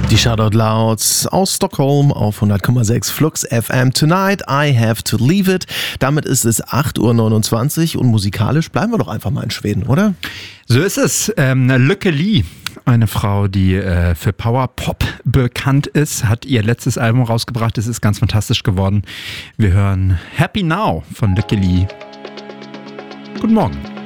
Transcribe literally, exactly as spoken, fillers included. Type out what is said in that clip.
Die Shoutout Louds aus Stockholm auf hundert Komma sechs Flux F M. Tonight I have to leave it. Damit ist es acht Uhr neunundzwanzig und musikalisch bleiben wir doch einfach mal in Schweden, oder? So ist es. Ähm, Lykke Li, eine Frau, die äh, für Power Pop bekannt ist, hat ihr letztes Album rausgebracht. Es ist ganz fantastisch geworden. Wir hören Happy Now von Lykke Li. Guten Morgen.